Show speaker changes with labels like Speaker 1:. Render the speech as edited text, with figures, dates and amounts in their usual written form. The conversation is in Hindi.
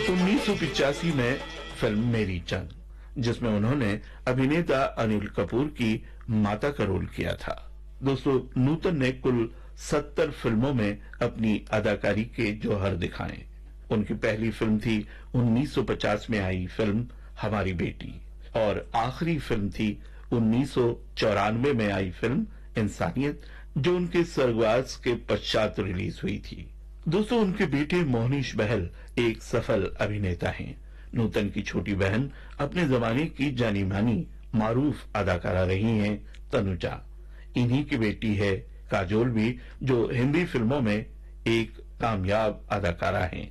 Speaker 1: 1985 में फिल्म मेरी जंग, जिसमें उन्होंने अभिनेता अनिल कपूर की माता का रोल किया था। दोस्तों, नूतन ने कुल 70 फिल्मों में अपनी अदाकारी के जौहर दिखाए। उनकी पहली फिल्म थी 1950 में आई फिल्म हमारी बेटी, और आखिरी फिल्म थी 1994 में आई फिल्म इंसानियत, जो उनके स्वर्गवास के पश्चात रिलीज हुई थी। दोस्तों, उनके बेटे मोहनीश बहल एक सफल अभिनेता हैं। नूतन की छोटी बहन अपने जमाने की जानी मानी मारूफ अदाकारा रही हैं तनुजा। इन्हीं की बेटी है काजोल भी, जो हिंदी फिल्मों में एक कामयाब अदाकारा हैं।